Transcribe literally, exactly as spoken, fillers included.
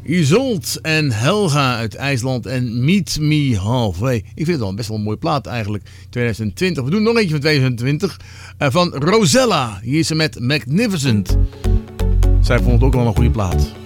Isolde en Helga uit IJsland en Meet Me Halfway. Ik vind het wel best wel een mooie plaat eigenlijk. twintig twintig. We doen nog eentje van twintig twintig. Uh, van Rosella. Hier is ze met Magnificent. Zij vond het ook wel een goede plaat.